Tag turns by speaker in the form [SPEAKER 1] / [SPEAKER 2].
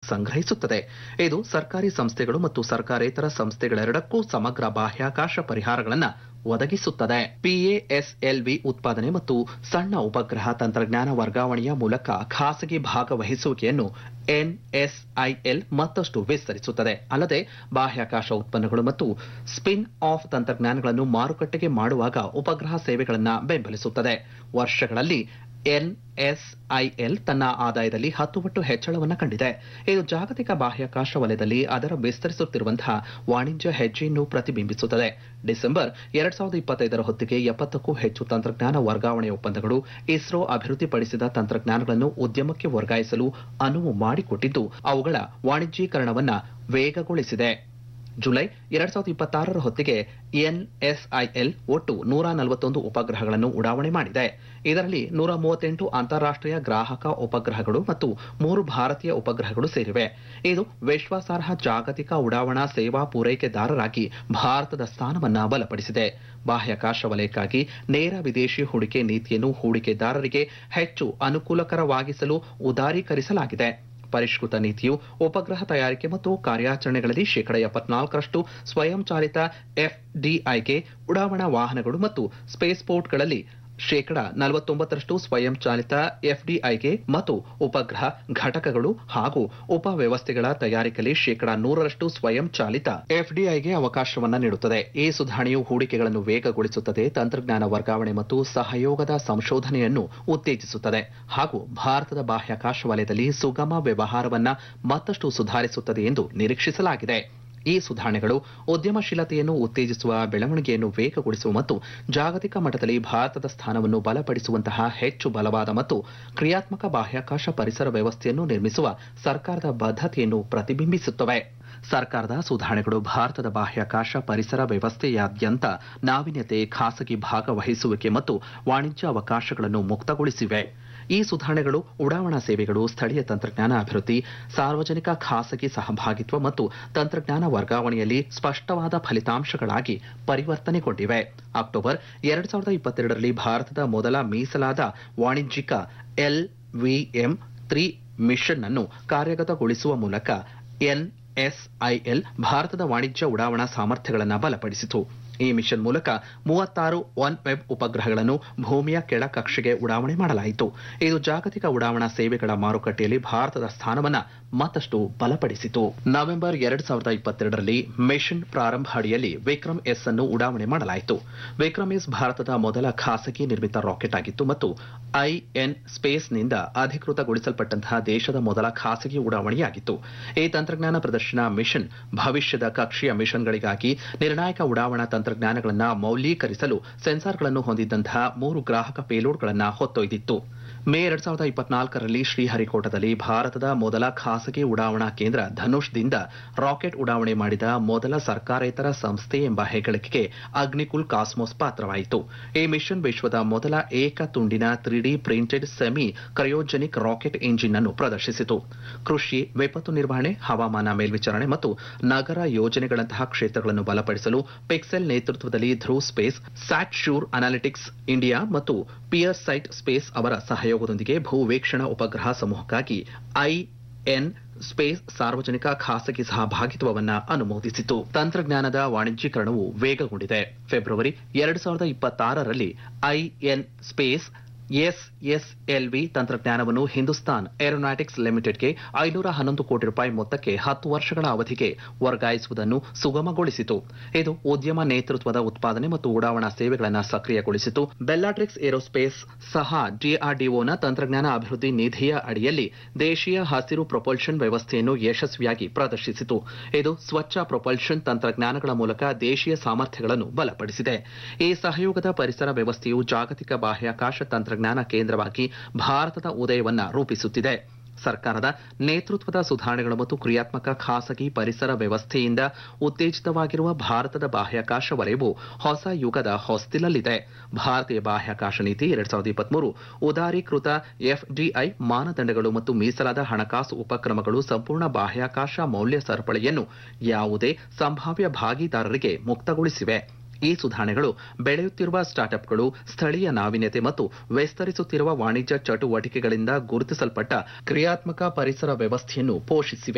[SPEAKER 1] ಸಂಗ್ರಹಿಸುತ್ತದೆ. ಇದು ಸರ್ಕಾರಿ ಸಂಸ್ಥೆಗಳು ಮತ್ತು ಸರ್ಕಾರೇತರ ಸಂಸ್ಥೆಗಳೆರಡಕ್ಕೂ ಸಮಗ್ರ ಬಾಹ್ಯಾಕಾಶ ಪರಿಹಾರಗಳನ್ನು ಒದಗಿಸುತ್ತದೆ. PASLV ಉತ್ಪಾದನೆ ಮತ್ತು ಸಣ್ಣ ಉಪಗ್ರಹ ತಂತ್ರಜ್ಞಾನ ವರ್ಗಾವಣೆಯ ಮೂಲಕ ಖಾಸಗಿ ಭಾಗವಹಿಸುವಿಕೆಯನ್ನು NSIL ಮತ್ತಷ್ಟು ವಿಸ್ತರಿಸುತ್ತದೆ. ಅಲ್ಲದೆ ಬಾಹ್ಯಾಕಾಶ ಉತ್ಪನ್ನಗಳು ಮತ್ತು ಸ್ಪಿನ್ ಆಫ್ ತಂತ್ರಜ್ಞಾನಗಳನ್ನು ಮಾರುಕಟ್ಟೆಗೆ ಮಾಡುವಾಗ ಉಪಗ್ರಹ ಸೇವೆಗಳನ್ನು ಬೆಂಬಲಿಸುತ್ತದೆ. ವರ್ಷಗಳಲ್ಲಿ NSIL ತನ್ನ ಆದಾಯದಲ್ಲಿ 10 ಪಟ್ಟು ಹೆಚ್ಚಳವನ್ನು ಕಂಡಿದೆ. ಇದು ಜಾಗತಿಕ ಬಾಹ್ಯಾಕಾಶ ವಲಯದಲ್ಲಿ ಅದರ ವಿಸ್ತರಿಸುತ್ತಿರುವಂತಹ ವಾಣಿಜ್ಯ ಹೆಜ್ಜೆಯನ್ನು ಪ್ರತಿಬಿಂಬಿಸುತ್ತದೆ. ಡಿಸೆಂಬರ್ 2025 ಹೊತ್ತಿಗೆ 70ಕ್ಕೂ ಹೆಚ್ಚು ತಂತ್ರಜ್ಞಾನ ವರ್ಗಾವಣೆ ಒಪ್ಪಂದಗಳು ಇಸ್ರೋ ಅಭಿವೃದ್ಧಿಪಡಿಸಿದ ತಂತ್ರಜ್ಞಾನಗಳನ್ನು ಉದ್ಯಮಕ್ಕೆ ವರ್ಗಾಯಿಸಲು ಅನುವು ಮಾಡಿಕೊಟ್ಟಿದ್ದು ಅವುಗಳ ವಾಣಿಜ್ಯೀಕರಣವನ್ನು ವೇಗಗೊಳಿಸಿದೆ. ಜುಲೈ 2026 ಹೊತ್ತಿಗೆ NSIL ಒಟ್ಟು 141 ಉಪಗ್ರಹಗಳನ್ನು ಉಡಾವಣೆ ಮಾಡಿದೆ. ಇದರಲ್ಲಿ 138 ಅಂತಾರಾಷ್ಟ್ರೀಯ ಗ್ರಾಹಕ ಉಪಗ್ರಹಗಳು ಮತ್ತು 3 ಭಾರತೀಯ ಉಪಗ್ರಹಗಳು ಸೇರಿವೆ. ಇದು ವಿಶ್ವಾಸಾರ್ಹ ಜಾಗತಿಕ ಉಡಾವಣಾ ಸೇವಾ ಪೂರೈಕೆದಾರರಾಗಿ ಭಾರತದ ಸ್ಥಾನವನ್ನು ಬಲಪಡಿಸಿದೆ. ಬಾಹ್ಯಾಕಾಶ ವಲಯಕ್ಕಾಗಿ ನೇರ ವಿದೇಶಿ ಹೂಡಿಕೆ ನೀತಿಯನ್ನು ಹೂಡಿಕೆದಾರರಿಗೆ ಹೆಚ್ಚು ಅನುಕೂಲಕರವಾಗಿಸಲು ಉದಾರೀಕರಿಸಲಾಗಿದೆ. ಪರಿಷ್ಕೃತ ನೀತಿಯು ಉಪಗ್ರಹ ತಯಾರಿಕೆ ಮತ್ತು ಕಾರ್ಯಾಚರಣೆಗಳಲ್ಲಿ 74% ಸ್ವಯಂಚಾಲಿತ FDIಗೆ, ಉಡಾವಣಾ ವಾಹನಗಳು ಮತ್ತು ಸ್ಪೇಸ್ಪೋರ್ಟ್ಗಳಲ್ಲಿ 49% ಸ್ವಯಂಚಾಲಿತ FDIಗೆ ಮತ್ತು ಉಪಗ್ರಹ ಘಟಕಗಳು ಹಾಗೂ ಉಪವ್ಯವಸ್ಥೆಗಳ ತಯಾರಿಕೆಯಲ್ಲಿ 100% ಸ್ವಯಂಚಾಲಿತ FDIಗೆ ಅವಕಾಶವನ್ನು ನೀಡುತ್ತದೆ. ಈ ಸುಧಾರಣೆಯು ಹೂಡಿಕೆಗಳನ್ನು ವೇಗಗೊಳಿಸುತ್ತದೆ, ತಂತ್ರಜ್ಞಾನ ವರ್ಗಾವಣೆ ಮತ್ತು ಸಹಯೋಗದ ಸಂಶೋಧನೆಯನ್ನು ಉತ್ತೇಜಿಸುತ್ತದೆ ಹಾಗೂ ಭಾರತದ ಬಾಹ್ಯಾಕಾಶ ವಲಯದಲ್ಲಿ ಸುಗಮ ವ್ಯವಹಾರವನ್ನು ಮತ್ತಷ್ಟು ಸುಧಾರಿಸುತ್ತದೆ ಎಂದು ನಿರೀಕ್ಷಿಸಲಾಗಿದೆ. ಈ ಸುಧಾರಣೆಗಳು ಉದ್ಯಮಶೀಲತೆಯನ್ನು ಉತ್ತೇಜಿಸುವ, ಬೆಳವಣಿಗೆಯನ್ನು ವೇಗಗೊಳಿಸುವ ಮತ್ತು ಜಾಗತಿಕ ಮಟ್ಟದಲ್ಲಿ ಭಾರತದ ಸ್ಥಾನವನ್ನು ಬಲಪಡಿಸುವಂತಹ ಹೆಚ್ಚು ಬಲವಾದ ಮತ್ತು ಕ್ರಿಯಾತ್ಮಕ ಬಾಹ್ಯಾಕಾಶ ಪರಿಸರ ವ್ಯವಸ್ಥೆಯನ್ನು ನಿರ್ಮಿಸುವ ಸರ್ಕಾರದ ಬದ್ಧತೆಯನ್ನು ಪ್ರತಿಬಿಂಬಿಸುತ್ತವೆ. ಸರ್ಕಾರದ ಸುಧಾರಣೆಗಳು ಭಾರತದ ಬಾಹ್ಯಾಕಾಶ ಪರಿಸರ ವ್ಯವಸ್ಥೆಯಾದ್ಯಂತ ನಾವೀನ್ಯತೆ, ಖಾಸಗಿ ಭಾಗವಹಿಸುವಿಕೆ ಮತ್ತು ವಾಣಿಜ್ಯ ಅವಕಾಶಗಳನ್ನು ಮುಕ್ತಗೊಳಿಸಿವೆ. ಈ ಸುಧಾರಣೆಗಳು ಉಡಾವಣಾ ಸೇವೆಗಳು, ಸ್ಥಳೀಯ ತಂತ್ರಜ್ಞಾನ ಅಭಿವೃದ್ಧಿ, ಸಾರ್ವಜನಿಕ ಖಾಸಗಿ ಸಹಭಾಗಿತ್ವ ಮತ್ತು ತಂತ್ರಜ್ಞಾನ ವರ್ಗಾವಣೆಯಲ್ಲಿ ಸ್ಪಷ್ಟವಾದ ಫಲಿತಾಂಶಗಳಾಗಿ ಪರಿವರ್ತನೆಗೊಂಡಿವೆ. ಅಕ್ಟೋಬರ್ 2022ರಲ್ಲಿ ಭಾರತದ ಮೊದಲ ಮೀಸಲಾದ ವಾಣಿಜ್ಯಿಕ LVM-3 ಮಿಷನ್ ಅನ್ನು ಕಾರ್ಯಗತಗೊಳಿಸುವ ಮೂಲಕ NSIL ಭಾರತದ ವಾಣಿಜ್ಯ ಉಡಾವಣಾ ಸಾಮರ್ಥ್ಯಗಳನ್ನು ಬಲಪಡಿಸಿತು. ಈ ಮಿಷನ್ ಮೂಲಕ 36 OneWeb ಉಪಗ್ರಹಗಳನ್ನು ಭೂಮಿಯ ಕೆಳ ಕಕ್ಷೆಗೆ ಉಡಾವಣೆ ಮಾಡಲಾಯಿತು. ಇದು ಜಾಗತಿಕ ಉಡಾವಣಾ ಸೇವೆಗಳ ಮಾರುಕಟ್ಟೆಯಲ್ಲಿ ಭಾರತದ ಸ್ಥಾನವನ್ನು ಮತ್ತಷ್ಟು ಬಲಪಡಿಸಿತು. ನವೆಂಬರ್ 2022ರಲ್ಲಿ ಮಿಷನ್ ಪ್ರಾರಂಭ ಅಡಿಯಲ್ಲಿ ವಿಕ್ರಮ್ ಎಸ್ ಅನ್ನು ಉಡಾವಣೆ ಮಾಡಲಾಯಿತು. ವಿಕ್ರಮ್ ಎಸ್ ಭಾರತದ ಮೊದಲ ಖಾಸಗಿ ನಿರ್ಮಿತ ರಾಕೆಟ್ ಆಗಿತ್ತು ಮತ್ತು IN ಸ್ಪೇಸ್ನಿಂದ ಅಧಿಕೃತಗೊಳಿಸಲ್ಪಟ್ಟಂತಹ ದೇಶದ ಮೊದಲ ಖಾಸಗಿ ಉಡಾವಣೆಯಾಗಿತ್ತು. ಈ ತಂತ್ರಜ್ಞಾನ ಪ್ರದರ್ಶನ ಮಿಷನ್ ಭವಿಷ್ಯದ ಕಕ್ಷೆಯ ಮಿಷನ್ಗಳಿಗಾಗಿ ನಿರ್ಣಾಯಕ ಉಡಾವಣಾ ತಂತ್ರಜ್ಞಾನಗಳನ್ನು ಮೌಲ್ಯೀಕರಿಸಲು ಸೆನ್ಸಾರ್ಗಳನ್ನು ಹೊಂದಿದ್ದಂತಹ 3 ಗ್ರಾಹಕ ಪೇಲೋಡ್ಗಳನ್ನು ಹೊತ್ತೊಯ್ದಿತ್ತು. ಮೇ 2024ರಲ್ಲಿ ಶ್ರೀಹರಿಕೋಟದಲ್ಲಿ ಭಾರತದ ಮೊದಲ ಖಾಸಗಿ ಉಡಾವಣಾ ಕೇಂದ್ರ ಧನುಷ್ದಿಂದ ರಾಕೆಟ್ ಉಡಾವಣೆ ಮಾಡಿದ ಮೊದಲ ಸರ್ಕಾರೇತರ ಸಂಸ್ಥೆ ಎಂಬ ಹೆಗ್ಗಳಿಕೆಗೆ ಅಗ್ನಿಕುಲ್ ಕಾಸ್ಮೋಸ್ ಪಾತ್ರವಾಯಿತು. ಈ ಮಿಷನ್ ವಿಶ್ವದ ಮೊದಲ ಏಕ ತುಂಡಿನ 3D printed semi cryogenic rocket engine ಅನ್ನು ಪ್ರದರ್ಶಿಸಿತು. ಕೃಷಿ, ವಿಪತ್ತು ನಿರ್ವಹಣೆ, ಹವಾಮಾನ ಮೇಲ್ವಿಚಾರಣೆ ಮತ್ತು ನಗರ ಯೋಜನೆಗಳಂತಹ ಕ್ಷೇತ್ರಗಳನ್ನು ಬಲಪಡಿಸಲು ಪಿಕ್ಸೆಲ್ ನೇತೃತ್ವದಲ್ಲಿ ಧ್ರುವ್ ಸ್ಪೇಸ್, ಸ್ಯಾಟ್ಶೂರ್ ಅನಾಲಿಟಿಕ್ಸ್ ಇಂಡಿಯಾ ಮತ್ತು ಪಿಯರ್ಸೈಟ್ ಸ್ಪೇಸ್ ಅವರ ಸಹಯೋಗದೊಂದಿಗೆ ಭೂವೀಕ್ಷಣಾ ಉಪಗ್ರಹ ಸಮೂಹಕ್ಕಾಗಿ IN ಸ್ಪೇಸ್ ಸಾರ್ವಜನಿಕ ಖಾಸಗಿ ಸಹಭಾಗಿತ್ವವನ್ನು ಅನುಮೋದಿಸಿತು. ತಂತ್ರಜ್ಞಾನದ ವಾಣಿಜ್ಯೀಕರಣವು ವೇಗಗೊಂಡಿದೆ. ಫೆಬ್ರವರಿ 2026ರಲ್ಲಿ IN ಸ್ಪೇಸ್ SSLV ತಂತ್ರಜ್ಞಾನವನ್ನು ಹಿಂದೂಸ್ತಾನ್ ಏರೋನಾಟಿಕ್ಸ್ ಲಿಮಿಟೆಡ್ಗೆ 511 ಕೋಟಿ ರೂಪಾಯಿ ಮೊತ್ತಕ್ಕೆ 10 ವರ್ಷಗಳ ಅವಧಿಗೆ ವರ್ಗಾಯಿಸುವುದನ್ನು ಸುಗಮಗೊಳಿಸಿತು. ಇದು ಉದ್ಯಮ ನೇತೃತ್ವದ ಉತ್ಪಾದನೆ ಮತ್ತು ಉಡಾವಣಾ ಸೇವೆಗಳನ್ನು ಸಕ್ರಿಯಗೊಳಿಸಿತು. ಬೆಲ್ಲಾಟ್ರಿಕ್ಸ್ ಏರೋಸ್ಪೇಸ್ ಸಹ DRDOನ ತಂತ್ರಜ್ಞಾನ ಅಭಿವೃದ್ಧಿ ನಿಧಿಯ ಅಡಿಯಲ್ಲಿ ದೇಶೀಯ ಹಸಿರು ಪ್ರೊಪಲ್ಷನ್ ವ್ಯವಸ್ಥೆಯನ್ನು ಯಶಸ್ವಿಯಾಗಿ ಪ್ರದರ್ಶಿಸಿತು. ಇದು ಸ್ವಚ್ಛ ಪ್ರೊಪಲ್ಷನ್ ತಂತ್ರಜ್ಞಾನಗಳ ಮೂಲಕ ದೇಶೀಯ ಸಾಮರ್ಥ್ಯಗಳನ್ನು ಬಲಪಡಿಸಿದೆ. ಈ ಸಹಯೋಗದ ಪರಿಸರ ವ್ಯವಸ್ಥೆಯು ಜಾಗತಿಕ ಬಾಹ್ಯಾಕಾಶ ತಂತ್ರಜ್ಞಾನ ಕೇಂದ್ರವಾಗಿ ಭಾರತದ ಉದಯವನ್ನು ರೂಪಿಸುತ್ತಿದೆ. ಸರ್ಕಾರದ ನೇತೃತ್ವದ ಸುಧಾರಣೆಗಳು ಮತ್ತು ಕ್ರಿಯಾತ್ಮಕ ಖಾಸಗಿ ಪರಿಸರ ವ್ಯವಸ್ಥೆಯಿಂದ ಉತ್ತೇಜಿತವಾಗಿರುವ ಭಾರತದ ಬಾಹ್ಯಾಕಾಶ ವಲಯವು ಹೊಸ ಯುಗದ ಹೊಸ್ತಿಲಲ್ಲಿದೆ. ಭಾರತೀಯ ಬಾಹ್ಯಾಕಾಶ ನೀತಿ 2023 ಉದಾರೀಕೃತ FDI ಮಾನದಂಡಗಳು ಮತ್ತು ಮೀಸಲಾದ ಹಣಕಾಸು ಉಪಕ್ರಮಗಳು ಸಂಪೂರ್ಣ ಬಾಹ್ಯಾಕಾಶ ಮೌಲ್ಯ ಸರಪಳಿಯನ್ನು ಯಾವುದೇ ಸಂಭಾವ್ಯ ಭಾಗಿದಾರರಿಗೆ ಮುಕ್ತಗೊಳಿಸಿವೆ. ಈ ಸುಧಾರಣೆಗಳು ಬೆಳೆಯುತ್ತಿರುವ ಸ್ಟಾರ್ಟ್ಅಪ್ಗಳು, ಸ್ಥಳೀಯ ನಾವೀನ್ಯತೆ ಮತ್ತು ವಿಸ್ತರಿಸುತ್ತಿರುವ ವಾಣಿಜ್ಯ ಚಟುವಟಿಕೆಗಳಿಂದ ಗುರುತಿಸಲ್ಪಟ್ಟ ಕ್ರಿಯಾತ್ಮಕ ಪರಿಸರ ವ್ಯವಸ್ಥೆಯನ್ನು ಪೋಷಿಸಿವೆ.